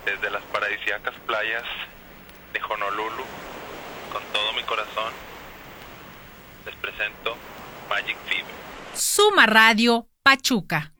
Desde las paradisíacas playas de Honolulu, con todo mi corazón, les presento Magic Fever. Suma Radio Pachuca.